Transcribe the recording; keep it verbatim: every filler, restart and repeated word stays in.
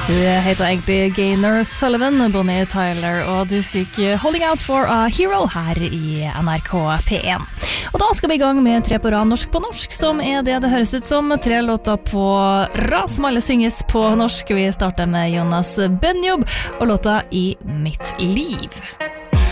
Du heter egentlig Gaynor Sullivan, Bonnie Tyler, og du fikk Holding Out for a Hero her i N R K P one. Og da skal vi i gang med tre på rad norsk på norsk, som er det det høres ut som. Tre låter på rad som alle synges på norsk. Vi starter med Jonas Benjob og låta I mitt liv.